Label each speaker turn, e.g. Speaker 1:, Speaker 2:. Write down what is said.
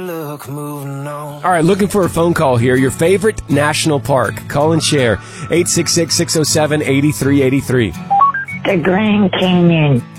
Speaker 1: Look, moving on.
Speaker 2: All right, looking for a phone call here. Your favorite national park. Call and share. 866-607-8383.
Speaker 3: The Grand Canyon.